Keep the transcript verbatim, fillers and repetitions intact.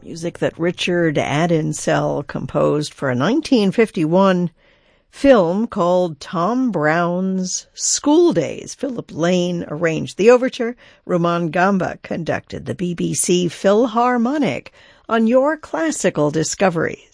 music that Richard Adinsell composed for a nineteen fifty-one film called Tom Brown's School Days. Philip Lane arranged the overture. Rumaan Gamba conducted the B B C Philharmonic on Your Classical Discoveries.